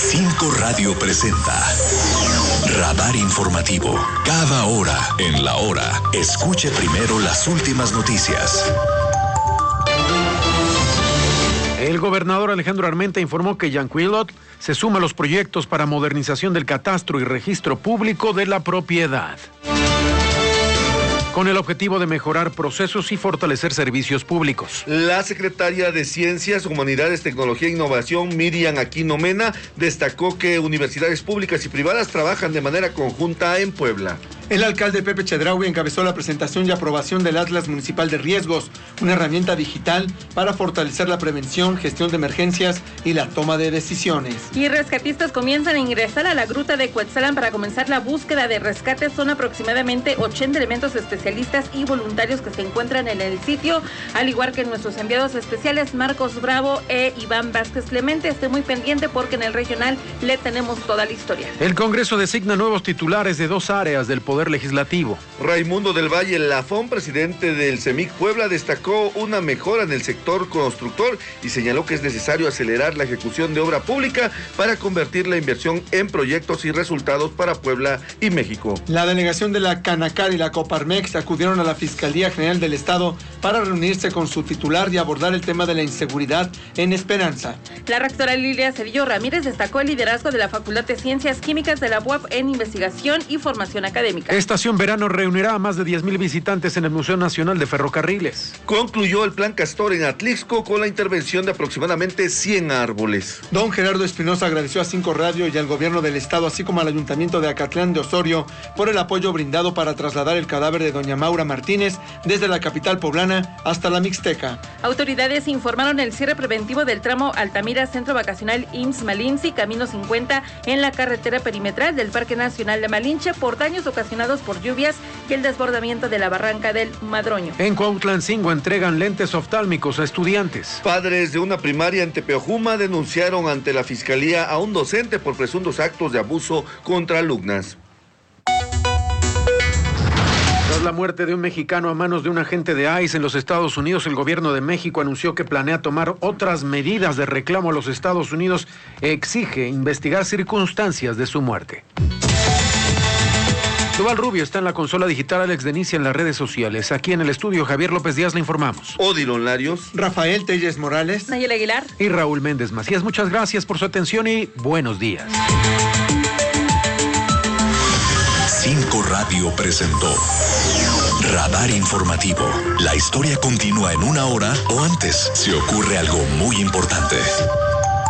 5 Radio presenta Radar Informativo. Cada hora en la hora, escuche primero las últimas noticias. El gobernador Alejandro Armenta informó que Yanquilot se suma a los proyectos para modernización del catastro y registro público de la propiedad, con el objetivo de mejorar procesos y fortalecer servicios públicos. La secretaria de Ciencias, Humanidades, Tecnología e Innovación, Miriam Aquino Mena, destacó que universidades públicas y privadas trabajan de manera conjunta en Puebla. El alcalde Pepe Chedraui encabezó la presentación y aprobación del Atlas Municipal de Riesgos, una herramienta digital para fortalecer la prevención, gestión de emergencias y la toma de decisiones. Y rescatistas comienzan a ingresar a la gruta de Cuetzalan para comenzar la búsqueda de rescate. Son aproximadamente 80 elementos especialistas y voluntarios que se encuentran en el sitio, al igual que nuestros enviados especiales Marcos Bravo e Iván Vázquez Clemente. Esté muy pendiente porque en el regional le tenemos toda la historia. El Congreso designa nuevos titulares de 2 áreas del Poder Legislativo. Raimundo del Valle Lafón, presidente del CEMIC Puebla, destacó una mejora en el sector constructor y señaló que es necesario acelerar la ejecución de obra pública para convertir la inversión en proyectos y resultados para Puebla y México. La delegación de la Canacar y la Coparmex acudieron a la Fiscalía General del Estado para reunirse con su titular y abordar el tema de la inseguridad en Esperanza. La rectora Lilia Cedillo Ramírez destacó el liderazgo de la Facultad de Ciencias Químicas de la UAP en investigación y formación académica. Estación Verano reunirá a más de 10,000 visitantes en el Museo Nacional de Ferrocarriles. Concluyó el Plan Castor en Atlixco con la intervención de aproximadamente 100 árboles. Don Gerardo Espinosa agradeció a 5 Radio y al gobierno del estado, así como al ayuntamiento de Acatlán de Osorio, por el apoyo brindado para trasladar el cadáver de doña Maura Martínez desde la capital poblana hasta la Mixteca. Autoridades informaron el cierre preventivo del tramo Altamira Centro Vacacional IMSS Malinche, Camino 50, en la carretera perimetral del Parque Nacional de Malinche por daños ocasionados por lluvias y el desbordamiento de la barranca del Madroño. En Cuautlancingo entregan lentes oftálmicos a estudiantes. Padres de una primaria en Tepeojuma denunciaron ante la fiscalía a un docente por presuntos actos de abuso contra alumnas. Tras la muerte de un mexicano a manos de un agente de ICE en los Estados Unidos, el gobierno de México anunció que planea tomar otras medidas de reclamo a los Estados Unidos e exige investigar circunstancias de su muerte. Duval Rubio está en la consola digital, Alex Denicia en las redes sociales. Aquí en el estudio, Javier López Díaz le informamos. Odilon Larios, Rafael Telles Morales, Nayel Aguilar y Raúl Méndez Macías. Muchas gracias por su atención y buenos días. 5 Radio presentó Radar Informativo. La historia continúa en 1 hora o antes si ocurre algo muy importante.